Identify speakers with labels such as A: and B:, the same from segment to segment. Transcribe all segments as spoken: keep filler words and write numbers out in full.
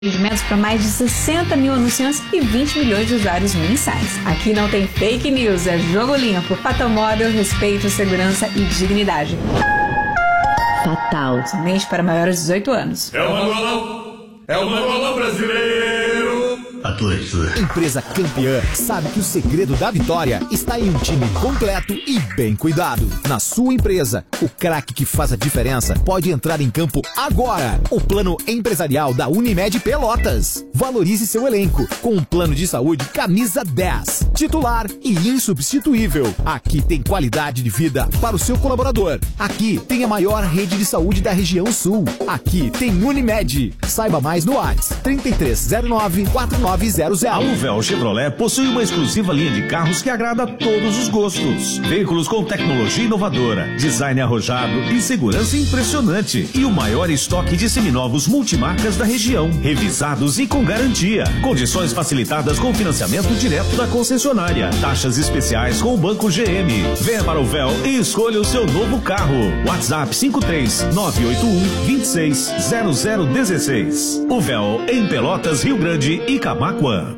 A: Atendimentos para mais de sessenta mil anunciantes e vinte milhões de usuários mensais. Aqui não tem fake news, é jogo limpo. Fatomóvel, respeito, segurança e dignidade. Fatal. Somente para maiores de dezoito anos.
B: É o Manualão, é o Manualão brasileiro. Atlântida.
C: Empresa campeã sabe que o segredo da vitória está em um time completo e bem cuidado. Na sua empresa, o craque que faz a diferença pode entrar em campo agora. O plano empresarial da Unimed Pelotas. Valorize seu elenco com um plano de saúde camisa dez. Titular e insubstituível. Aqui tem qualidade de vida para o seu colaborador. Aqui tem a maior rede de saúde da região sul. Aqui tem Unimed. Saiba mais no WhatsApp trinta e três zero nove, quatro nove zero zero.
D: A Luvel Chevrolet possui uma exclusiva linha de carros que agrada a todos os gostos. Veículos com tecnologia inovadora, design arrojado e segurança impressionante. E o maior estoque de seminovos multimarcas da região, revisados e com garantia. Condições facilitadas com financiamento direto da concessionária. Taxas especiais com o Banco G M. Venha para o Vel e escolha o seu novo carro. WhatsApp cinco três nove oito um, dois seis zero zero um seis. O Vel em Pelotas, Rio Grande e Camaquã.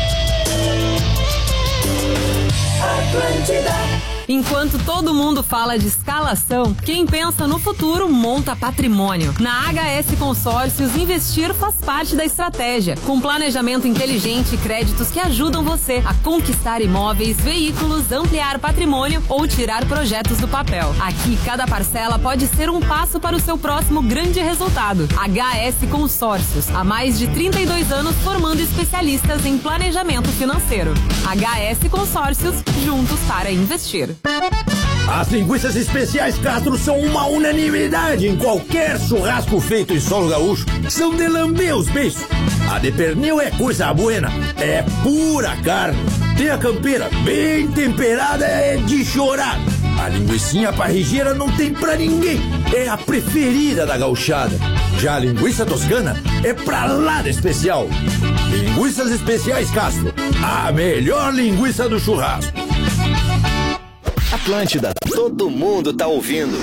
E: Enquanto todo mundo fala de escalação, quem pensa no futuro monta patrimônio. Na H S Consórcios, investir faz parte da estratégia, com planejamento inteligente e créditos que ajudam você a conquistar imóveis, veículos, ampliar patrimônio ou tirar projetos do papel. Aqui, cada parcela pode ser um passo para o seu próximo grande resultado. H S Consórcios, há mais de trinta e dois anos formando especialistas em planejamento financeiro. H S Consórcios, juntos para investir.
F: As linguiças especiais Castro são uma unanimidade em qualquer churrasco feito em solo gaúcho. São de lamber os beiços. A de pernil é coisa buena, é pura carne. Tem a campeira bem temperada, é de chorar. A linguicinha parrigeira não tem pra ninguém, é a preferida da gauchada. Já a linguiça toscana é pra lá de especial. Linguiças especiais Castro, a melhor linguiça do churrasco.
C: Atlântida, todo mundo tá ouvindo.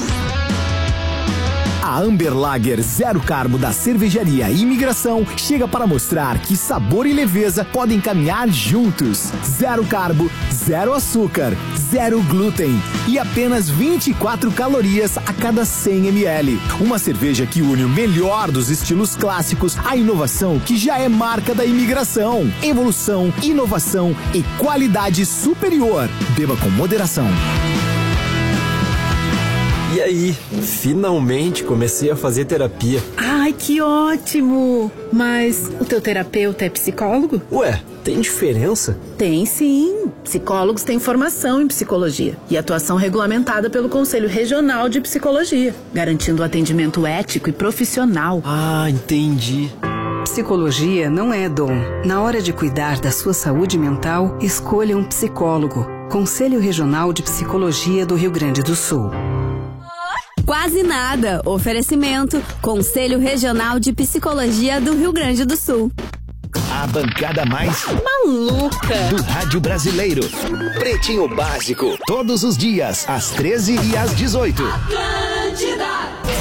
C: A Amber Lager Zero Carbo da Cervejaria Imigração chega para mostrar que sabor e leveza podem caminhar juntos. Zero carbo, zero açúcar, zero glúten e apenas vinte e quatro calorias a cada cem mililitros. Uma cerveja que une o melhor dos estilos clássicos à inovação que já é marca da Imigração. Evolução, inovação e qualidade superior. Beba com moderação.
G: E aí, finalmente comecei a fazer terapia.
H: Ai, que ótimo! Mas o teu terapeuta é psicólogo?
G: Ué, tem diferença?
H: Tem sim. Psicólogos têm formação em psicologia e atuação regulamentada pelo Conselho Regional de Psicologia, garantindo o atendimento ético e profissional.
G: Ah, entendi.
I: Psicologia não é dom. Na hora de cuidar da sua saúde mental, escolha um psicólogo. Conselho Regional de Psicologia do Rio Grande do Sul.
J: Quase nada. Oferecimento Conselho Regional de Psicologia do Rio Grande do Sul.
C: A bancada mais
H: maluca
C: do rádio brasileiro. Pretinho Básico. Todos os dias, às treze e às dezoito.
B: Atlântida.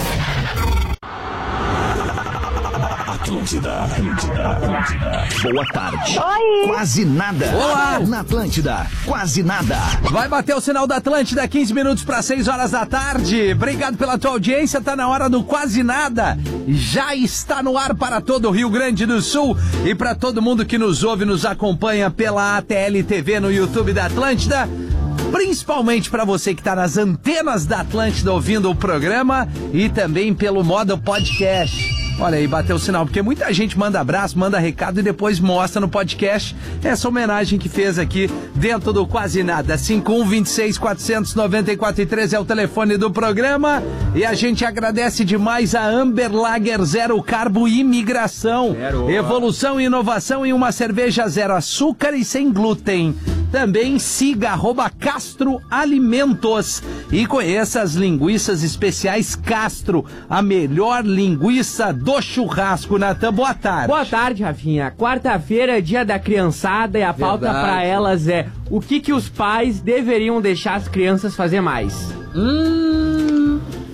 B: Atlântida, Atlântida, Atlântida.
C: Boa tarde.
K: Oi.
C: Quase nada.
L: Olá.
C: Na Atlântida, quase nada.
L: Vai bater o sinal da Atlântida, quinze minutos para seis horas da tarde. Obrigado pela tua audiência, tá na hora do Quase Nada. Já está no ar para todo o Rio Grande do Sul e para todo mundo que nos ouve, nos acompanha pela A T L T V no YouTube da Atlântida. Principalmente para você que está nas antenas da Atlântida ouvindo o programa e também pelo modo podcast. Olha aí, bateu o sinal, porque muita gente manda abraço, manda recado e depois mostra no podcast essa homenagem que fez aqui dentro do Quase Nada. cinco um dois seis, quatro nove quatro três é o telefone do programa e a gente agradece demais a Amber Lager Zero Carbo Imigração. Zero. Evolução e inovação em uma cerveja zero açúcar e sem glúten. Também siga arroba Castro Alimentos e conheça as linguiças especiais Castro, a melhor linguiça do churrasco. Natan, boa tarde.
M: Boa tarde, Rafinha. Quarta-feira é dia da criançada e a pauta para elas é o que, que os pais deveriam deixar as crianças fazer mais.
L: Hum...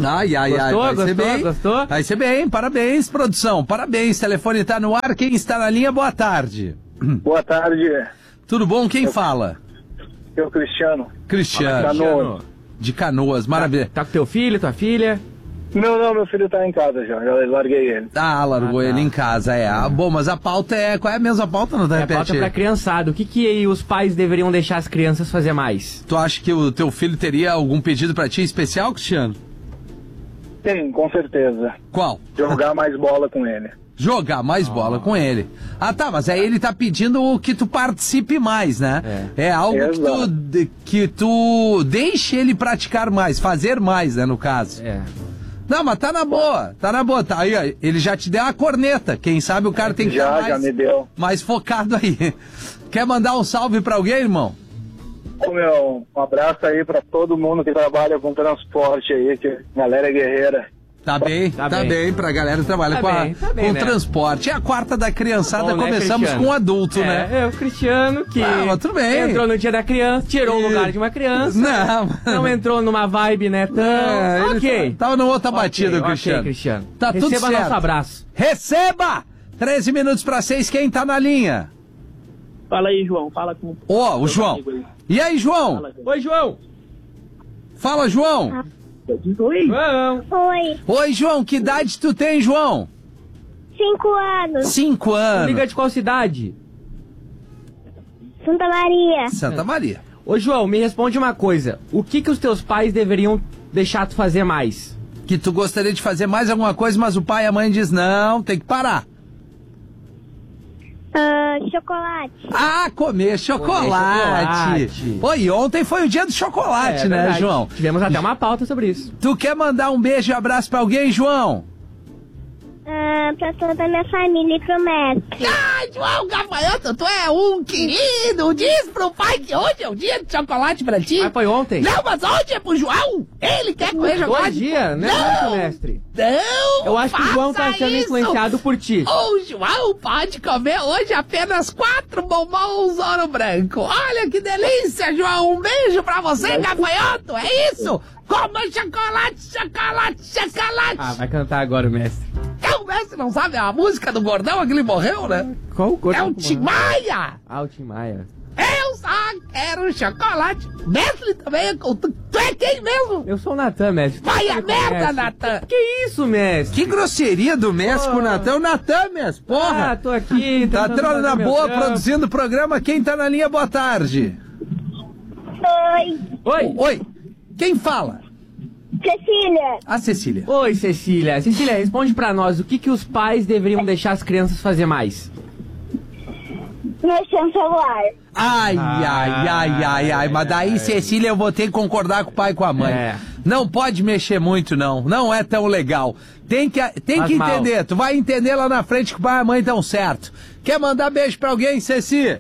L: Ai, ai, ai.
M: Gostou,
L: Vai ser
M: gostou,
L: bem.
M: gostou?
L: Vai ser bem. Parabéns, produção. Parabéns. Telefone tá no ar. Quem está na linha, boa tarde.
K: Boa tarde.
L: Tudo bom? Quem eu, fala?
K: Eu, Cristiano.
L: Cristiano.
K: Canoas.
L: De Canoas, maravilha.
M: Tá, tá com teu filho, tua filha?
K: Não, não, meu filho tá em casa já, já larguei ele.
L: Ah, largou ah, tá. ele em casa, é. Ah, bom, mas a pauta é... Qual é a mesma pauta, não tá?
M: É a pauta pra criançada. O que que os pais deveriam deixar as crianças fazer mais?
L: Tu acha que o teu filho teria algum pedido pra ti especial, Cristiano?
K: Tem, com certeza.
L: Qual?
K: Jogar mais bola com ele.
L: Jogar mais oh. bola com ele. Ah, tá, mas aí ele tá pedindo que tu participe mais, né? É, é algo que tu, que tu deixe ele praticar mais, fazer mais, né, no caso. É. Não, mas tá na boa, tá na boa. Tá aí, ó, ele já te deu uma corneta. Quem sabe o cara tem que
K: já,
L: estar mais,
K: já me deu.
L: mais focado aí. Quer mandar um salve pra alguém, irmão?
K: Ô, meu, um abraço aí pra todo mundo que trabalha com transporte aí, que a galera é guerreira.
L: Tá bem, tá, tá bem. bem pra galera que trabalha tá com, a, bem, tá bem, com né? transporte. É a quarta da criançada, bom, começamos né, com um adulto,
M: é,
L: né?
M: É, o Cristiano que
L: ah, tudo bem.
M: entrou no dia da criança, tirou o lugar de uma criança.
L: Não,
M: não entrou numa vibe, né? Tão... É,
L: ok. Tava numa outra batida, okay, Cristiano.
M: Ok, Cristiano.
L: Tá
M: Receba
L: tudo certo.
M: nosso abraço.
L: Receba! treze minutos pra seis, quem tá na linha?
N: Fala aí, João. Fala com
L: Ó, oh, o João. Aí. E aí, João?
N: Fala,
M: Oi, João.
L: Fala, João.
N: Ah. Oi.
M: João.
O: Oi.
L: Oi, João. Que idade tu tem, João?
O: Cinco anos.
L: Cinco anos.
M: Liga de qual cidade?
O: Santa Maria.
L: Santa Maria.
M: Ô, João, me responde uma coisa. O que que os teus pais deveriam deixar tu fazer mais?
L: Que tu gostaria de fazer mais alguma coisa, mas o pai e a mãe diz não, tem que parar.
O: Uh, chocolate.
L: Ah, comer chocolate.
M: Comer chocolate.
L: Oi, ontem foi o dia do chocolate, é, né, verdade. João?
M: Tivemos até uma pauta sobre isso.
L: Tu quer mandar um beijo e um abraço pra alguém, João?
O: Uh, pra toda a minha família e pro mestre.
L: Ai, João Gafanhoto, tu é um querido. Diz pro pai que hoje é o dia de chocolate pra ti.
M: Mas foi ontem.
L: Não, mas hoje é pro João. Ele quer comer chocolate.
M: Dois dias, né,
L: não,
M: mestre?
L: Não,
M: eu acho que o João tá sendo
L: isso.
M: influenciado por ti.
L: O João pode comer hoje apenas quatro bombons ouro branco. Olha que delícia, João. Um beijo pra você, Gafanhoto. É isso. Coma chocolate, chocolate, chocolate.
M: Ah, vai cantar agora o mestre.
L: O mestre não sabe a música do gordão, aquele morreu, né?
M: Qual o gordão?
L: É o Tim Maia.
M: Ah, o Tim Maia.
L: Eu só quero chocolate. Mestre também é... Tu, tu é quem mesmo?
M: Eu sou o Natan, mestre.
L: Vai a merda, Natan.
M: Que isso, mestre?
L: Que grosseria do mestre oh. com o Natan. O Natan, mestre, porra.
M: Ah, tô aqui.
L: Tá entrando na boa, produzindo o programa. Quem tá na linha, boa tarde.
O: Oi.
M: Oi.
L: Oi. Quem fala?
O: Cecília.
L: A Cecília.
M: Oi, Cecília. Cecília, responde pra nós. O que que os pais deveriam deixar as crianças fazer mais?
O: Mexer no celular.
L: Ai, ai, ai, ai, ai, ai. Mas daí, Cecília, eu vou ter que concordar com o pai e com a mãe. É. Não pode mexer muito, não. Não é tão legal. Tem que, tem que entender. Mal. Tu vai entender lá na frente que o pai e a mãe estão certo. Quer mandar beijo pra alguém, Ceci?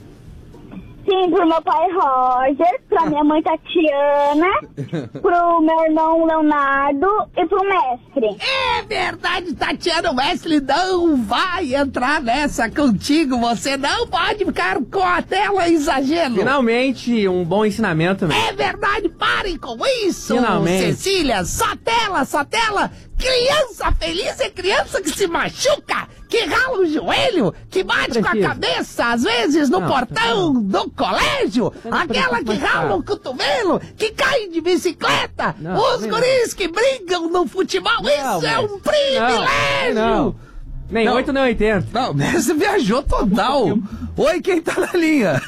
O: Sim, pro meu pai Roger, pra minha mãe Tatiana, pro meu irmão Leonardo e pro mestre.
L: É verdade, Tatiana, o mestre não vai entrar nessa contigo. Você não pode ficar com a tela exagero.
M: Finalmente, um bom ensinamento, mesmo.
L: É verdade, parem com isso.
M: Finalmente.
L: Cecília, só tela, só tela. Criança feliz é criança que se machuca, que rala o joelho, que bate com a cabeça, às vezes, no não, portão não. do colégio. Aquela que rala o cotovelo, que cai de bicicleta. Não, Os não. guris que brigam no futebol. Não, isso é um privilégio.
M: Não, não. Nem oito, nem oitenta.
L: Não, você viajou total. Oi, quem tá na linha?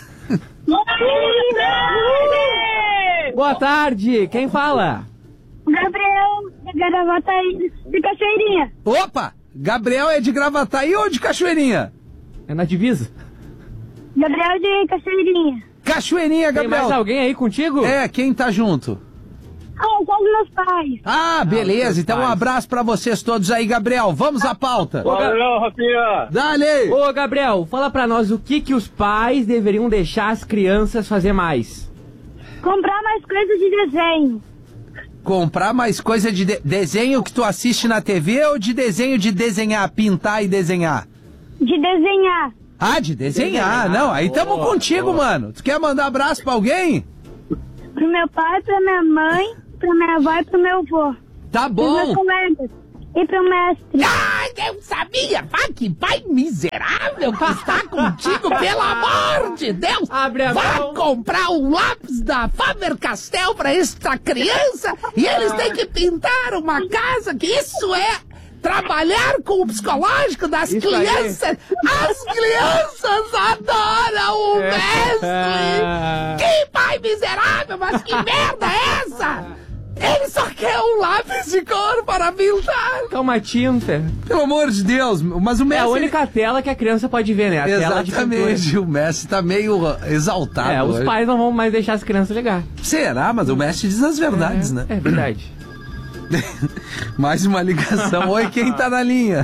M: Boa tarde, quem fala?
O: Gabriel, de Gravataí, de Cachoeirinha.
L: Opa! Gabriel é de Gravataí ou de Cachoeirinha?
M: É na divisa.
O: Gabriel de Cachoeirinha.
L: Cachoeirinha, Gabriel.
M: Tem mais alguém aí contigo?
L: É, quem tá junto?
O: Ah, são os meus pais.
L: Ah, beleza. Ah, então pais. Um abraço pra vocês todos aí, Gabriel. Vamos à pauta.
K: Valeu, Rafinha.
L: Dale!
M: Ô, Gabriel, fala pra nós o que que os pais deveriam deixar as crianças fazer mais.
O: Comprar mais coisas de desenho.
L: Comprar mais coisa de, de desenho que tu assiste na T V ou de desenho de desenhar, pintar e desenhar?
O: De desenhar.
L: Ah, de desenhar. desenhar. Não, aí tamo boa, contigo, boa. mano. Tu quer mandar abraço pra alguém?
O: Pro meu pai, pra minha mãe, pra minha avó e pro meu avô.
L: Tá
O: Os
L: bom.
O: meus colegas. E pro mestre.
L: Ai, eu sabia! Vai, que pai miserável que está contigo, pelo amor de Deus!
M: Abre a
L: Vai
M: mão.
L: comprar um lápis da Faber-Castell pra esta criança e eles têm que pintar uma casa, que isso é trabalhar com o psicológico das
M: Isso
L: crianças.
M: aí.
L: As crianças adoram o mestre! Que pai miserável, mas que merda é essa? Ele só quer um lápis de cor para pintar.
M: É uma tinta.
L: Pelo amor de Deus, mas o Messi...
M: É a única tela que a criança pode ver, né? A tela de pintura.
L: Exatamente, o Messi tá meio exaltado.
M: É, os
L: hoje.
M: pais não vão mais deixar as crianças ligar.
L: Será? Mas o Messi diz as verdades,
M: é,
L: né?
M: É verdade.
L: Mais uma ligação. Oi, quem tá na linha?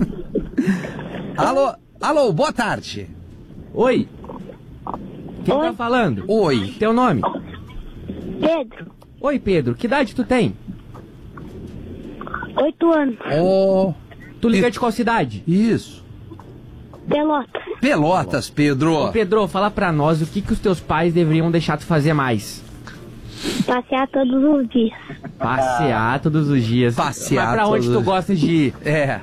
L: Alô, alô, boa tarde.
M: Oi. Quem
O: Oi.
M: tá falando?
L: Oi.
M: Teu nome?
O: Pedro.
M: Oi, Pedro. Que idade tu tem?
O: Oito anos.
L: Oh,
M: Tu liga de qual cidade?
L: isso.
O: Pelotas.
L: Pelotas, Pedro.
M: Ô, Pedro, fala pra nós o que, que os teus pais deveriam deixar tu fazer mais.
O: Passear todos os dias.
M: Passear todos os dias.
L: Passear
M: Mas pra onde
L: todos
M: tu
L: os-
M: gosta de ir?
L: É.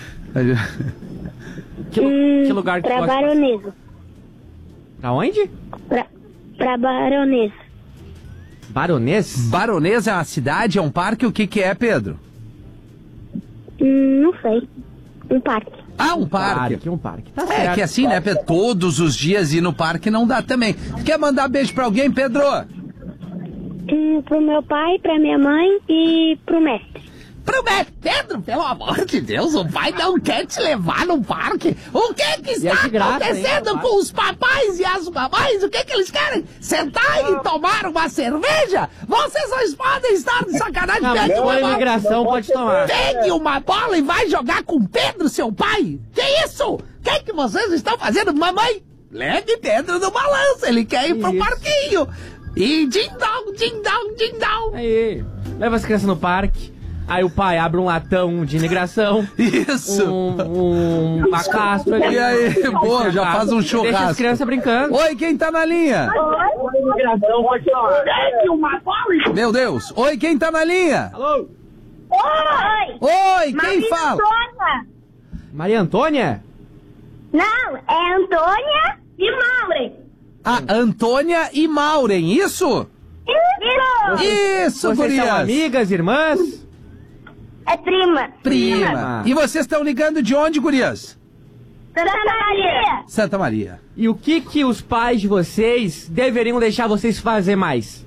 M: Que, lu-
O: Hum,
M: que lugar que tu
O: pra
M: gosta?
O: Baronesa.
M: Pra onde?
O: Pra, pra Baronesa.
M: Baronês?
L: Baronesa é uma cidade, é um parque, o que que é, Pedro?
O: Hum, não sei. Um parque.
L: Ah, um parque.
M: Parque, um parque. Tá
L: É
M: certo.
L: que assim, né, Pedro? Todos os dias ir no parque não dá também. Quer mandar beijo pra alguém, Pedro?
O: Hum, pro meu pai, pra minha mãe e pro mestre.
L: Pro mestre, Pedro, pelo amor de Deus, o pai não quer te levar no parque. O que que
M: E é
L: está
M: de graça,
L: acontecendo
M: hein?
L: com os papais e as mamães? O que que eles querem? Sentar e tomar uma cerveja? Vocês só podem estar de sacanagem.
M: Não, mas
L: Pegue
M: com a
L: uma-
M: imigração pode tomar.
L: Pegue uma bola e vai jogar com Pedro, seu pai. Que isso? O que que vocês estão fazendo? Mamãe, leve Pedro no balanço, ele quer ir pro
M: Isso.
L: parquinho. E din-dong, din-dong, din-dong.
M: Aí, leva as crianças no parque. Aí o pai abre um latão de imigração.
L: Isso.
M: Um, um bacastro ali.
L: E aí, boa, já faz um churrasco.
M: Deixa as crianças brincando.
L: Oi, quem tá na linha? Meu Deus. Oi, quem tá na linha?
M: Alô?
O: Oi!
L: Oi, quem
O: Maria
L: fala?
O: Antônia.
M: Maria Antônia?
O: Não, é Antônia e Maureen.
L: A Antônia e Maureen, isso?
O: Isso!
L: Isso,
M: Vocês são
L: gurias.
M: amigas, irmãs?
O: É prima.
L: Prima. E vocês estão ligando de onde, gurias?
O: Santa Maria.
L: Santa Maria.
M: E o que que os pais de vocês deveriam deixar vocês fazer mais?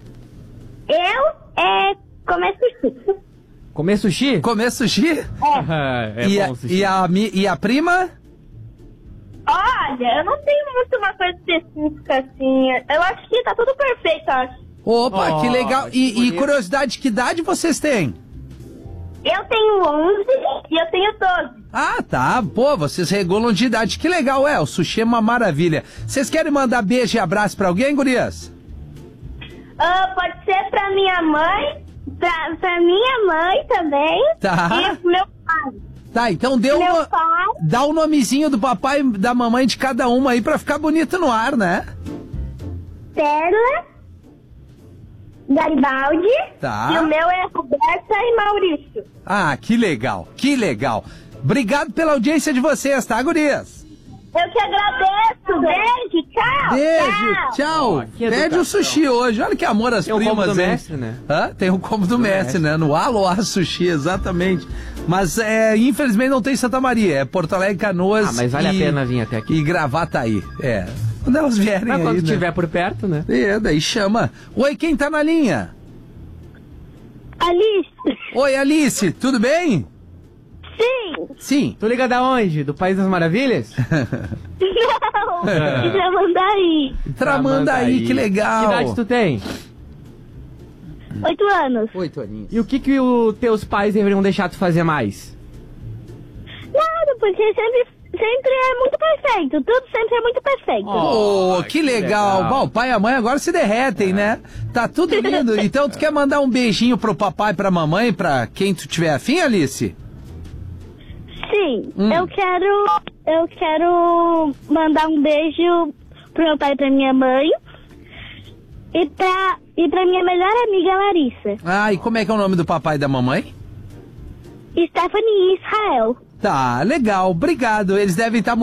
O: Eu, é, começo sushi.
M: Comer sushi?
L: Comer sushi?
M: é
L: e,
M: bom
L: a,
M: sushi.
L: e, a, mi- e a prima?
O: Olha, eu não tenho muito uma coisa específica assim. Eu acho que tá tudo perfeito, eu acho.
L: Opa,
M: Oh,
L: que legal.
M: que
L: E, e
M: bonito.
L: curiosidade, que idade vocês têm?
O: Eu tenho onze e eu tenho doze.
L: Ah, tá. Pô, vocês regulam de idade. Que legal, é. O sushi é uma maravilha. Vocês querem mandar beijo e abraço pra alguém, gurias?
O: Ah, pode ser pra minha mãe, pra, pra minha mãe também.
L: Tá.
O: E pro meu pai.
L: Tá, então dê
O: Meu
L: uma...
O: pai.
L: Dá o nomezinho do papai e da mamãe de cada uma aí pra ficar bonito no ar, né?
O: Perla, Garibaldi.
L: Tá.
O: E o meu é Roberta e Maurício.
L: Ah, que legal, que legal. Obrigado pela audiência de vocês, tá, gurias?
O: Eu que agradeço. Beijo, tchau.
L: Beijo, tchau.
M: que
L: Pede
M: educação.
L: o sushi hoje. Olha que amor às
M: Tem o
L: primas,
M: combo do
L: hein?
M: mestre, né?
L: Hã? Tem o combo do, mestre,
M: mestre.
L: né? No Aloha Sushi, exatamente. Mas, é, infelizmente, não tem Santa Maria. É Porto Alegre, Canoas
M: Ah, mas vale
L: e,
M: a pena vir até aqui.
L: E Gravataí. É. Quando elas vierem
M: Mas
L: aí,
M: quando
L: né?
M: estiver por perto, né?
L: É, daí chama. Oi, quem tá na linha?
O: Alice.
L: Oi, Alice, tudo bem?
O: Sim.
L: Sim.
M: Tu liga da onde? Do País das Maravilhas?
O: Não. De Tramandaí.
L: Tramandaí, que legal.
M: Que idade tu tem?
O: Oito anos.
L: Oito aninhos.
M: E o que que os teus pais deveriam deixar tu fazer mais?
O: Nada, porque sempre, sempre é muito perfeito. Tudo sempre é muito perfeito.
L: Oh, que legal.
M: legal.
L: Bom, o pai e a mãe agora se derretem, né? Tá tudo lindo. Então, tu quer mandar um beijinho pro papai, pra mamãe, pra quem tu tiver afim, Alice?
O: Sim,
L: Hum.
O: eu quero. Eu quero mandar um beijo pro meu pai e pra minha mãe. E pra, E pra minha melhor amiga Larissa.
L: Ah, e como é que é o nome do papai e da mamãe?
O: Stephanie e Israel.
L: Tá, legal, obrigado. Eles devem estar